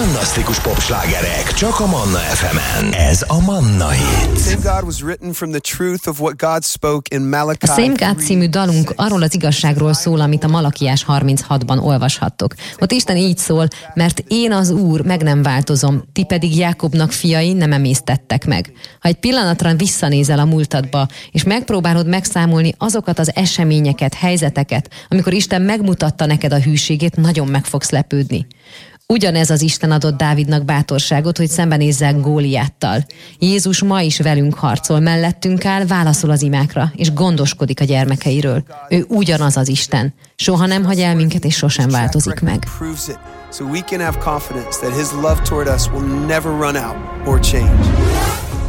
Fantasztikus popslágerek, csak a Manna FM-en. Ez a Manna Hit. A Same God című dalunk arról az igazságról szól, amit a Malakiás 36-ban olvashattok. Ott Isten így szól, mert én az Úr, meg nem változom, ti pedig Jákobnak fiai nem emésztettek meg. Ha egy pillanatra visszanézel a múltadba, és megpróbálod megszámolni azokat az eseményeket, helyzeteket, amikor Isten megmutatta neked a hűségét, nagyon meg fogsz lepődni. Ugyanez az Isten adott Dávidnak bátorságot, hogy szembenézzen Góliáttal. Jézus ma is velünk harcol, mellettünk áll, válaszol az imákra, és gondoskodik a gyermekeiről. Ő ugyanaz az Isten. Soha nem hagy el minket, és sosem változik meg. So we can have confidence that his love toward us will never run out or change.